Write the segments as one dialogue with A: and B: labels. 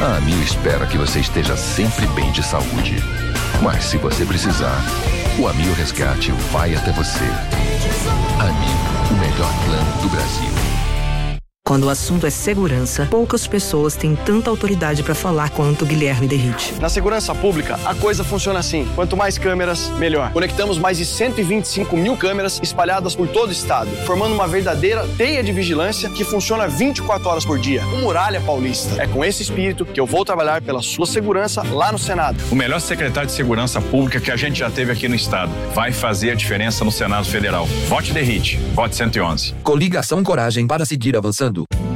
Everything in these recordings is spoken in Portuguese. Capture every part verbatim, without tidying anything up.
A: A Amil espera que você esteja sempre bem de saúde. Mas se você precisar, o Amil Resgate vai até você. Amil, o melhor plano do Brasil.
B: Quando o assunto é segurança, poucas pessoas têm tanta autoridade para falar quanto Guilherme Derrite.
C: Na segurança pública, a coisa funciona assim. Quanto mais câmeras, melhor. Conectamos mais de cento e vinte e cinco mil câmeras espalhadas por todo o estado, formando uma verdadeira teia de vigilância que funciona vinte e quatro horas por dia. O Muralha Paulista. É com esse espírito que eu vou trabalhar pela sua segurança lá no Senado.
D: O melhor secretário de segurança pública que a gente já teve aqui no estado. Vai fazer a diferença no Senado Federal. Vote Derrite. Vote cento e onze.
A: Coligação Coragem para seguir avançando.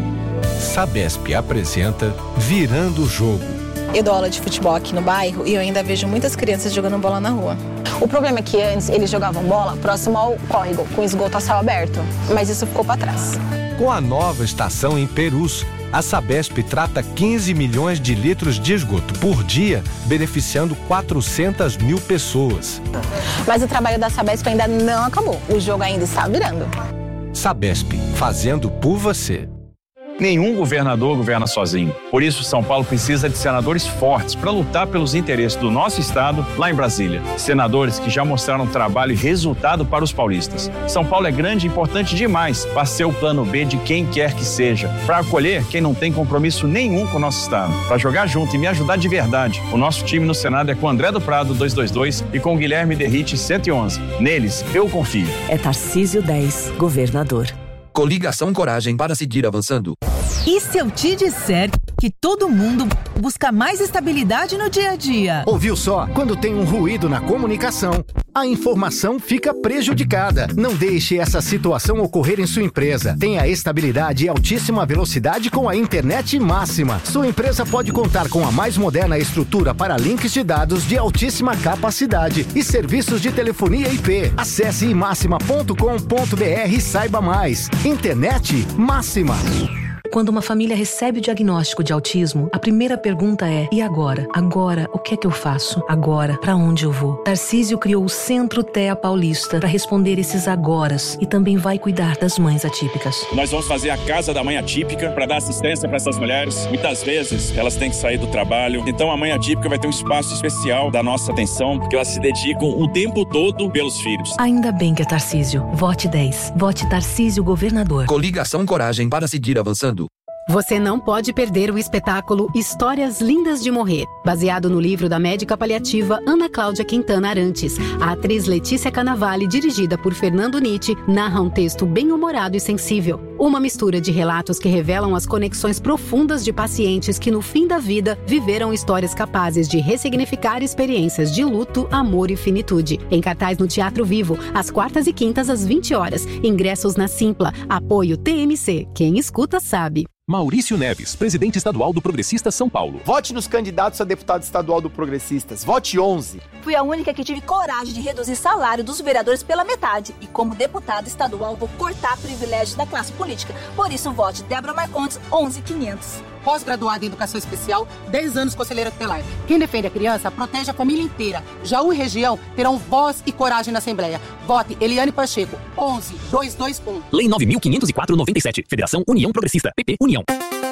E: Sabesp apresenta Virando o Jogo.
F: Eu dou aula de futebol aqui no bairro e eu ainda vejo muitas crianças jogando bola na rua.
G: O problema é que antes eles jogavam bola próximo ao córrego, com esgoto a céu aberto, mas isso ficou para trás.
E: Com a nova estação em Perus, a Sabesp trata quinze milhões de litros de esgoto por dia, beneficiando quatrocentas mil pessoas.
G: Mas o trabalho da Sabesp ainda não acabou, o jogo ainda está virando.
E: Sabesp, fazendo por você.
D: Nenhum governador governa sozinho. Por isso, São Paulo precisa de senadores fortes para lutar pelos interesses do nosso estado lá em Brasília. Senadores que já mostraram trabalho e resultado para os paulistas. São Paulo é grande e importante demais para ser o plano B de quem quer que seja, para acolher quem não tem compromisso nenhum com o nosso estado, para jogar junto e me ajudar de verdade. O nosso time no Senado é com André do Prado duzentos e vinte e dois e com Guilherme Derrite cento e onze. Neles, eu confio.
B: É Tarcísio dez, governador.
A: Coligação Coragem para seguir avançando.
H: E se eu te disser que todo mundo busca mais estabilidade no dia a dia?
I: Ouviu só? Quando tem um ruído na comunicação, a informação fica prejudicada. Não deixe essa situação ocorrer em sua empresa. Tenha estabilidade e altíssima velocidade com a internet máxima. Sua empresa pode contar com a mais moderna estrutura para links de dados de altíssima capacidade e serviços de telefonia I P. Acesse imáxima ponto com ponto br e saiba mais. Internet máxima.
B: Quando uma família recebe o diagnóstico de autismo, a primeira pergunta é: e agora? Agora, o que é que eu faço? Agora, para onde eu vou? Tarcísio criou o Centro T E A Paulista para responder esses agoras e também vai cuidar das mães atípicas.
D: Nós vamos fazer a Casa da Mãe Atípica para dar assistência para essas mulheres. Muitas vezes elas têm que sair do trabalho, então a Mãe Atípica vai ter um espaço especial da nossa atenção, porque elas se dedicam o tempo todo pelos filhos.
B: Ainda bem que é Tarcísio. Vote dez. Vote Tarcísio governador.
A: Coligação Coragem para seguir avançando.
J: Você não pode perder o espetáculo Histórias Lindas de Morrer, baseado no livro da médica paliativa Ana Cláudia Quintana Arantes. A atriz Letícia Cannavale, dirigida por Fernando Nitti, narra um texto bem-humorado e sensível. Uma mistura de relatos que revelam as conexões profundas de pacientes que, no fim da vida, viveram histórias capazes de ressignificar experiências de luto, amor e finitude. Em cartaz no Teatro Vivo, às quartas e quintas às vinte horas. Ingressos na Simpla. Apoio T M C. Quem escuta sabe.
K: Maurício Neves, presidente estadual do Progressistas São Paulo.
L: Vote nos candidatos a deputado estadual do Progressistas. Vote onze.
M: Fui a única que tive coragem de reduzir salário dos vereadores pela metade. E como deputada estadual, vou cortar privilégios da classe política. Por isso, vote Débora Marcondes, onze mil e quinhentos.
N: Pós-graduada em Educação Especial, dez anos conselheira tutelar. Quem defende a criança, protege a família inteira. Jaú e região terão voz e coragem na Assembleia. Vote Eliane Pacheco, onze mil duzentos e vinte e um.
K: Lei nove mil quinhentos e quatro, noventa e sete. Federação União Progressista. P P União.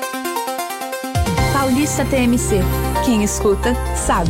O: Paulista T M C. Quem escuta, sabe.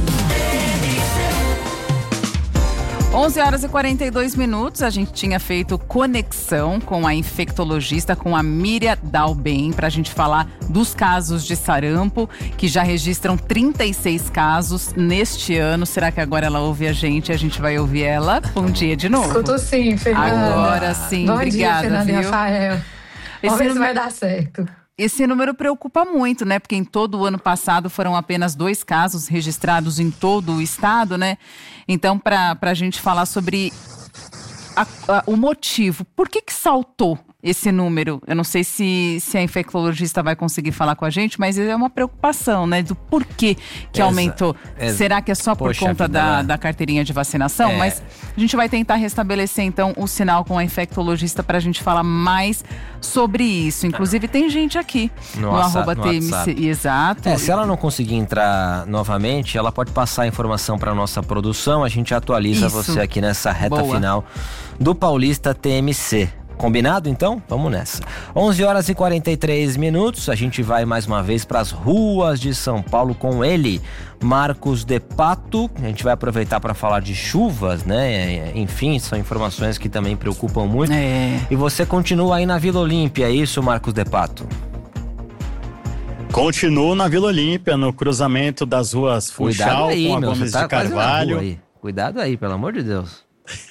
P: onze horas e quarenta e dois minutos, a gente tinha feito conexão com a infectologista, com a Miriam Dalben, para a gente falar dos casos de sarampo, que já registram trinta e seis casos neste ano. Será que agora ela ouve a gente? A gente vai ouvir ela. Bom dia de novo.
Q: Escuto sim, Fernanda.
P: Agora sim,
Q: Bom
P: obrigada,
Q: dia, Fernanda
P: viu?
Q: E Rafael. Vamos ver se vai dar certo.
P: Esse número preocupa muito, né? Porque em todo o ano passado foram apenas dois casos registrados em todo o estado, né? Então, para a gente falar sobre a, a, o motivo, por que que saltou esse número? Eu não sei se, se a infectologista vai conseguir falar com a gente, mas é uma preocupação, né? Do porquê que
R: Exa,
P: aumentou.
R: exa,
P: Será que é só por
R: poxa,
P: conta
R: vida,
P: da,
R: né?
P: da carteirinha de vacinação?
R: É.
P: Mas a gente vai tentar restabelecer, então, o sinal com a infectologista para a gente falar mais sobre isso. Inclusive, tem gente aqui no, no
R: WhatsApp,
P: arroba
R: no
P: T M C.
R: WhatsApp.
P: Exato.
R: É, se ela não conseguir entrar novamente, ela pode passar a informação para nossa produção. A gente atualiza
P: Isso.
R: você aqui nessa reta
P: Boa.
R: final do Paulista T M C. Combinado, então? Vamos nessa. onze horas e quarenta e três minutos, a gente vai mais uma vez para as ruas de São Paulo com ele, Marcos de Pato. A gente vai aproveitar para falar de chuvas, né? Enfim, são informações que também preocupam muito.
P: É.
R: E você continua aí na Vila Olímpia, é isso, Marcos de Pato?
S: Continuo na Vila Olímpia, no cruzamento das ruas Funchal
R: aí,
S: com a
R: meu,
S: Gomes
R: tá
S: de Carvalho.
R: Aí. Cuidado aí, pelo amor de Deus.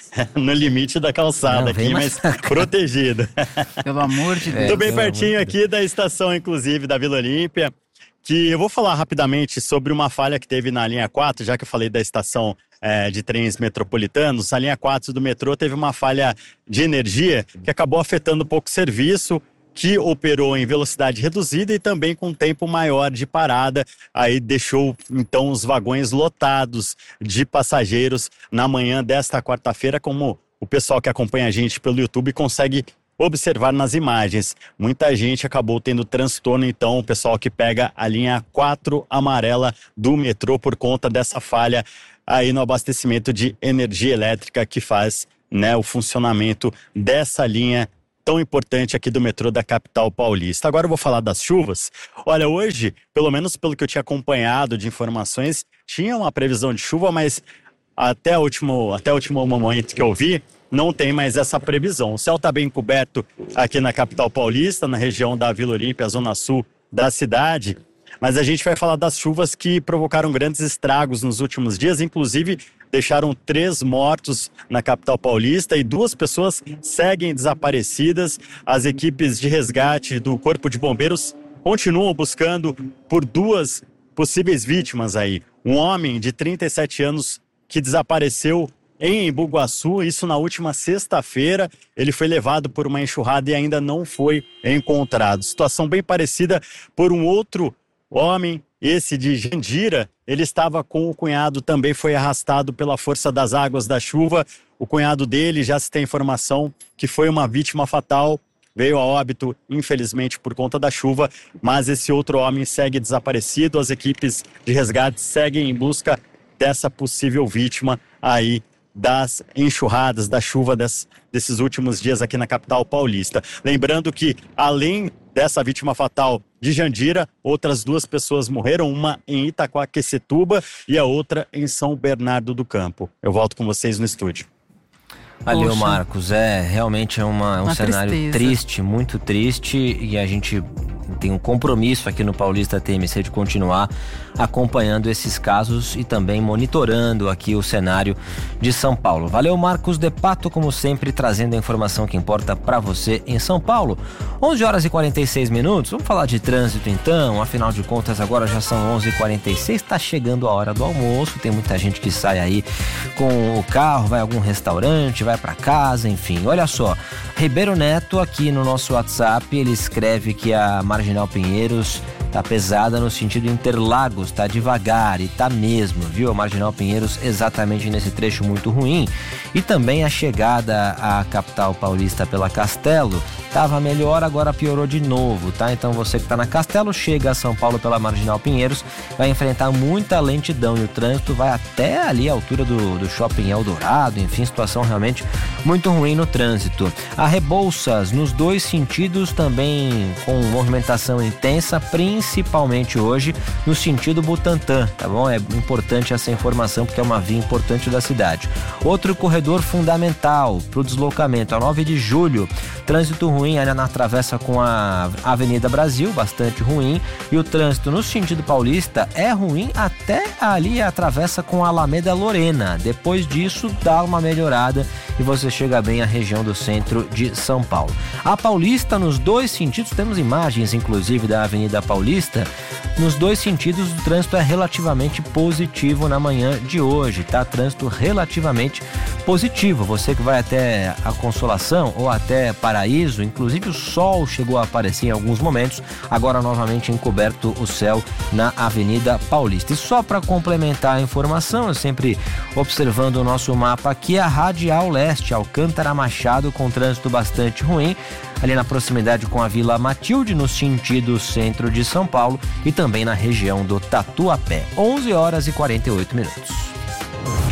S: No limite da calçada. Não, aqui, mas protegido.
P: Pelo amor de Deus.
S: Tô bem pertinho aqui da estação, inclusive, da Vila Olímpia, que eu vou falar rapidamente sobre uma falha que teve na linha quatro, já que eu falei da estação é, de trens metropolitanos. A linha quatro do metrô teve uma falha de energia que acabou afetando um pouco o serviço, que operou em velocidade reduzida e também com tempo maior de parada. Aí deixou, então, os vagões lotados de passageiros na manhã desta quarta-feira, como o pessoal que acompanha a gente pelo YouTube consegue observar nas imagens. Muita gente acabou tendo transtorno, então, o pessoal que pega a linha quatro amarela do metrô por conta dessa falha aí no abastecimento de energia elétrica que faz, né, o funcionamento dessa linha tão importante aqui do metrô da capital paulista. Agora eu vou falar das chuvas. Olha, hoje, pelo menos pelo que eu tinha acompanhado de informações, tinha uma previsão de chuva, mas até o último, até o último momento que eu vi, não tem mais essa previsão. O céu está bem coberto aqui na capital paulista, na região da Vila Olímpia, zona sul da cidade, mas a gente vai falar das chuvas que provocaram grandes estragos nos últimos dias, inclusive deixaram três mortos na capital paulista e duas pessoas seguem desaparecidas. As equipes de resgate do Corpo de Bombeiros continuam buscando por duas possíveis vítimas aí. Um homem de trinta e sete anos que desapareceu em Embu-Guaçu, isso na última sexta-feira. Ele foi levado por uma enxurrada e ainda não foi encontrado. Situação bem parecida por um outro homem, esse de Jandira. Ele estava com o cunhado, também foi arrastado pela força das águas da chuva. O cunhado dele, já se tem informação que foi uma vítima fatal, veio a óbito, infelizmente, por conta da chuva, mas esse outro homem segue desaparecido. As equipes de resgate seguem em busca dessa possível vítima aí das enxurradas, da chuva des, desses últimos dias aqui na capital paulista. Lembrando que, além dessa vítima fatal de Jandira, outras duas pessoas morreram, uma em Itaquaquecetuba e a outra em São Bernardo do Campo. Eu volto com vocês no estúdio.
R: Valeu,
P: Poxa.
R: Marcos. É, realmente é uma, um
P: Uma
R: cenário
P: tristeza.
R: triste, muito triste, e a gente tem um compromisso aqui no Paulista T M C de continuar acompanhando esses casos e também monitorando aqui o cenário de São Paulo. Valeu, Marcos de Pato, como sempre, trazendo a informação que importa para você em São Paulo. onze horas e quarenta e seis minutos, vamos falar de trânsito então, afinal de contas agora já são onze e quarenta e seis, está chegando a hora do almoço, tem muita gente que sai aí com o carro, vai a algum restaurante, vai para casa, enfim. Olha só, Ribeiro Neto aqui no nosso WhatsApp, ele escreve que a Marginal Pinheiros tá pesada no sentido Interlagos, tá devagar, e tá mesmo, viu? A Marginal Pinheiros exatamente nesse trecho muito ruim. E também a chegada à capital paulista pela Castelo tava melhor, agora piorou de novo, tá? Então você que tá na Castelo, chega a São Paulo pela Marginal Pinheiros, vai enfrentar muita lentidão e o trânsito vai até ali a altura do, do Shopping Eldorado, enfim, situação realmente muito ruim no trânsito. A Rebouças, nos dois sentidos, também com movimentação intensa, principalmente hoje no sentido Butantã, tá bom? É importante essa informação porque é uma via importante da cidade. Outro corredor fundamental para o deslocamento, a nove de julho, trânsito ruim ali na travessa com a Avenida Brasil, bastante ruim, e o trânsito no sentido paulista é ruim até ali a travessa com a Alameda Lorena. Depois disso dá uma melhorada e você chega bem à região do centro de São Paulo. A Paulista, nos dois sentidos, temos imagens inclusive da Avenida Paulista, nos dois sentidos o trânsito é relativamente positivo na manhã de hoje, tá? Trânsito relativamente positivo. Você que vai até a Consolação ou até Paraíso, inclusive o sol chegou a aparecer em alguns momentos, agora novamente encoberto o céu na Avenida Paulista. E só para complementar a informação, eu sempre observando o nosso mapa aqui, a Radial Leste, Alcântara Machado, com trânsito bastante ruim, ali na proximidade com a Vila Matilde, no sentido centro de São Paulo, e também na região do Tatuapé. onze horas e quarenta e oito minutos.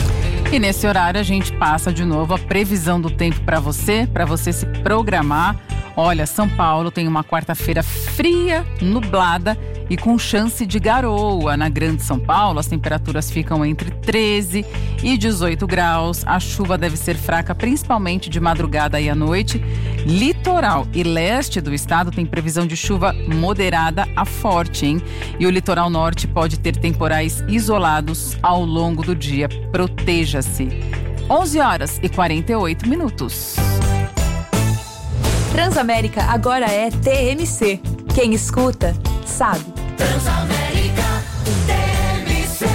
P: E nesse horário a gente passa de novo a previsão do tempo para você, para você se programar. Olha, São Paulo tem uma quarta-feira fria, nublada e com chance de garoa. Na Grande São Paulo, as temperaturas ficam entre treze e dezoito graus. A chuva deve ser fraca, principalmente de madrugada e à noite. Litoral e leste do estado tem previsão de chuva moderada a forte, hein? E o litoral norte pode ter temporais isolados ao longo do dia. Proteja-se. onze horas e quarenta e oito minutos.
O: Transamérica agora é T M C. Quem escuta, sabe.
T: Transamérica T M C.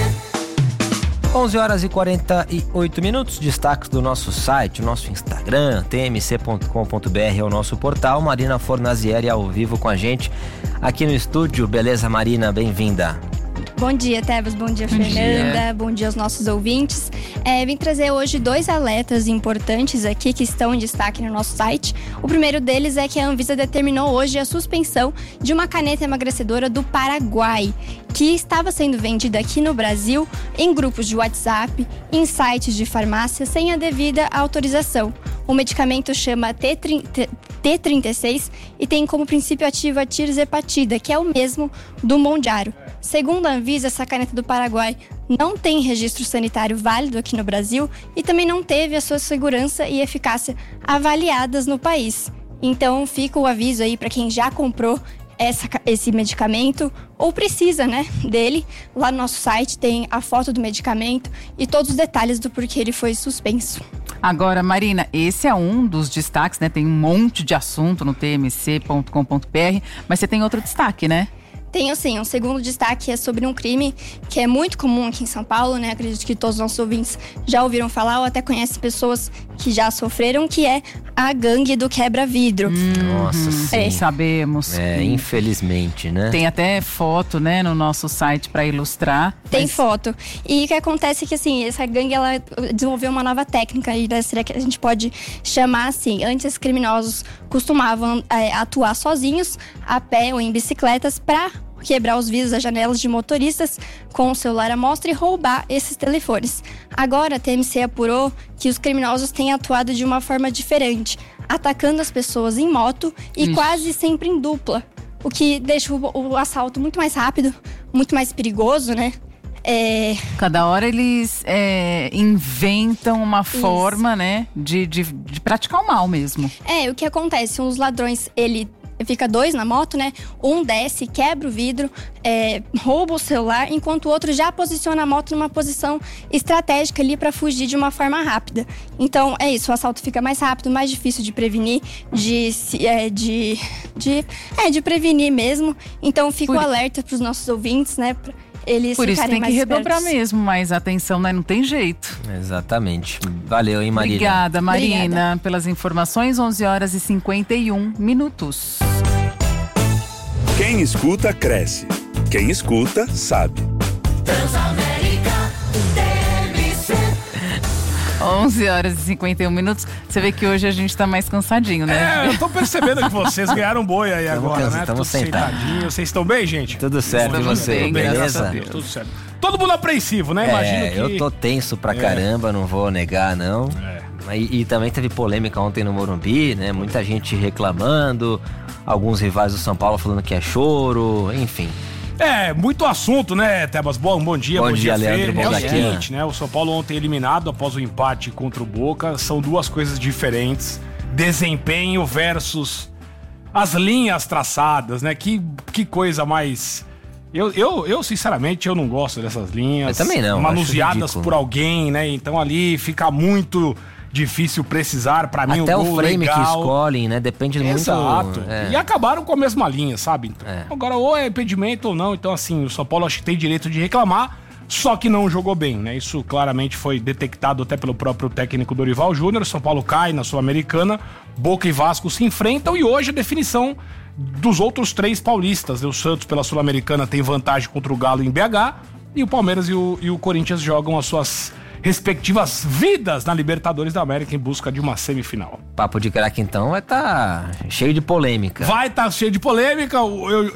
R: onze horas e quarenta e oito minutos. Destaques do nosso site, nosso Instagram, t m c ponto com ponto b r é o nosso portal. Marina Fornazieri ao vivo com a gente aqui no estúdio. Beleza, Marina? Bem-vinda.
U: Bom dia, Tebas. Bom dia, Bom Fernanda. Dia. Bom dia aos nossos ouvintes. É, vim trazer hoje dois alertas importantes aqui que estão em destaque no nosso site. O primeiro deles é que a Anvisa determinou hoje a suspensão de uma caneta emagrecedora do Paraguai, que estava sendo vendida aqui no Brasil em grupos de WhatsApp, em sites de farmácia, sem a devida autorização. O medicamento chama T trinta e seis e tem como princípio ativo a tirzepatida, que é o mesmo do Mondiaro. Segundo a Anvisa, essa caneta do Paraguai não tem registro sanitário válido aqui no Brasil e também não teve a sua segurança e eficácia avaliadas no país. Então fica o aviso aí para quem já comprou essa, esse medicamento ou precisa, né, dele. Lá no nosso site tem a foto do medicamento e todos os detalhes do porquê ele foi suspenso.
P: Agora, Marina, esse é um dos destaques, né? Tem um monte de assunto no t m c ponto com ponto b r, mas você tem outro destaque, né?
U: Tenho sim, um segundo destaque é sobre um crime que é muito comum aqui em São Paulo, né? Acredito que todos os nossos ouvintes já ouviram falar ou até conhecem pessoas que já sofreram, que é a gangue do quebra-vidro.
R: Hum, Nossa, sim.
P: É, sabemos.
R: É, infelizmente, né?
P: Tem até foto, né, no nosso site para ilustrar.
U: Tem
P: mas...
U: foto. E o que acontece é que, assim, essa gangue, ela desenvolveu uma nova técnica, e será que a gente pode chamar assim. Antes, os criminosos costumavam é, atuar sozinhos, a pé ou em bicicletas, para quebrar os vidros das janelas de motoristas com o celular à mostra e roubar esses telefones. Agora, a T M C apurou que os criminosos têm atuado de uma forma diferente, atacando as pessoas em moto e Ixi. quase sempre em dupla, o que deixa o, o assalto muito mais rápido, muito mais perigoso, né? É...
P: Cada hora eles é, inventam uma Isso. forma, né, de, de, de praticar o mal mesmo.
U: É, o que acontece? Os ladrões, ele... Fica dois na moto, né? Um desce, quebra o vidro, é, rouba o celular, enquanto o outro já posiciona a moto numa posição estratégica ali para fugir de uma forma rápida. Então, é isso, o assalto fica mais rápido, mais difícil de prevenir, de, é, de, de, é, de prevenir mesmo. Então, fica o alerta para os nossos ouvintes, né? Eles
P: Por isso tem que redobrar
U: espertos.
P: mesmo, mas atenção, né? Não tem jeito.
R: Exatamente. Valeu, hein, Marina?
P: Obrigada, Marina,
U: Obrigada.
P: pelas informações. onze horas e cinquenta e um minutos.
V: Quem escuta, cresce. Quem escuta, sabe.
T: Transamérica T M C.
P: onze horas e cinquenta e um minutos. Você vê que hoje a gente tá mais cansadinho, né?
W: É, eu tô percebendo que vocês ganharam boi aí
R: tamo
W: agora,
R: cansa,
W: né?
R: Estamos
W: sentadinhos. Vocês estão bem, gente?
R: Tudo certo, e você?
W: Bem,
R: Beleza?
W: graças a Deus, tudo certo. Todo mundo apreensivo, né?
R: É,
W: Imagino que...
R: eu tô tenso pra
W: É.
R: caramba, não vou negar, não.
W: É.
R: E, e também teve polêmica ontem no Morumbi, né? Muita gente reclamando, alguns rivais do São Paulo falando que é choro, enfim.
W: É, muito assunto, né, Tebas? Bom, bom dia,
R: bom,
W: bom dia,
R: dia Leandro.
W: Fê.
R: Bom
W: É o
R: dia.
W: seguinte, né? O São Paulo ontem eliminado após o empate contra o Boca. São duas coisas diferentes. Desempenho versus as linhas traçadas, né? Que, que coisa mais... Eu, eu, eu, sinceramente, eu não gosto dessas linhas.
R: Eu também não.
W: Manuseadas por alguém, né? Então ali fica muito difícil precisar. Pra mim,
R: até
W: o
R: o
W: gol
R: frame
W: legal.
R: que escolhem, né? Depende muito.
W: Exato.
R: É.
W: E acabaram com a mesma linha, sabe?
R: É.
W: Agora, ou é impedimento ou não. Então, assim, o São Paulo acho que tem direito de reclamar, só que não jogou bem, né? Isso claramente foi detectado até pelo próprio técnico Dorival Júnior. O São Paulo cai na Sul-Americana, Boca e Vasco se enfrentam e hoje a definição dos outros três paulistas. O Santos, pela Sul-Americana, tem vantagem contra o Galo em B H e o Palmeiras e o, e o Corinthians jogam as suas respectivas vidas na Libertadores da América em busca de uma semifinal.
R: Papo de craque, então, vai estar tá cheio de polêmica.
W: Vai estar tá cheio de polêmica. Eu, eu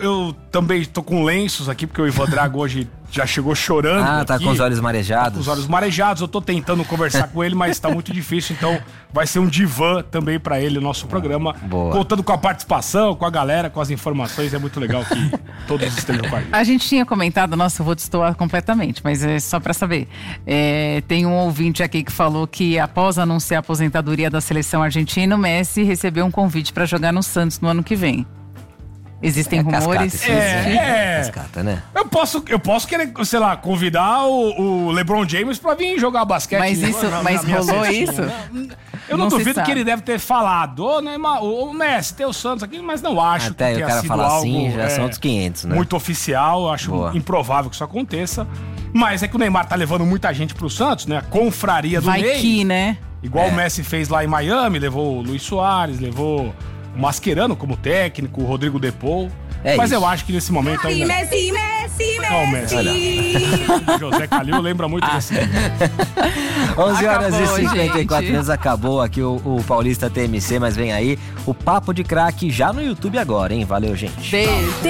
W: também tô com lenços aqui, porque o Ivan Drago hoje já chegou chorando.
R: Ah, tá
W: aqui.
R: com os olhos marejados.
W: Tá com os olhos marejados. Eu tô tentando conversar com ele, mas tá muito difícil. Então vai ser um divã também pra ele o nosso programa.
R: Boa.
W: Contando com a participação, com a galera, com as informações. É muito legal que todos estejam com a gente.
P: A gente tinha comentado, nossa, eu vou destoar completamente, mas é só pra saber. É, tem um ouvinte aqui que falou que após anunciar a aposentadoria da seleção argentina, o Messi recebeu um convite pra jogar no Santos no ano que vem. Existem
R: é
P: rumores.
R: Cascata,
W: é, é.
R: Cascata, né?
W: Eu posso, eu posso querer, sei lá, convidar o, o LeBron James pra vir jogar basquete.
P: Mas isso,
W: na,
P: mas
W: na
P: rolou
W: cestinha,
P: isso?
W: Né? Eu não,
P: Não se
W: duvido
P: sabe.
W: que ele deve ter falado, ô Neymar, o Messi, tem o Santos aqui, mas não acho
R: Até
W: que
R: o
W: tenha
R: cara
W: sido
R: falar
W: algo,
R: assim, já
W: é,
R: são outros quinhentos, né?
W: muito oficial. Eu acho
R: Boa.
W: improvável que isso aconteça. Mas é que o Neymar tá levando muita gente pro Santos, né? A confraria do
P: Vai
W: Ney.
P: que, né?
W: Igual
R: É.
W: o Messi fez lá em Miami, levou o Luis Soares, levou o Mascherano como técnico, o Rodrigo Depou.
R: É
W: Mas
R: isso.
W: eu acho que nesse momento ainda...
Q: Messi, Messi, Messi.
W: Ó, o Messi. José Calil lembra muito desse.
R: onze horas
P: Acabou,
R: e cinquenta e quatro
P: gente.
R: minutos, acabou aqui o, o Paulista T M C, mas vem aí o Papo de Craque já no YouTube agora, hein? Valeu, gente.
P: Beijo.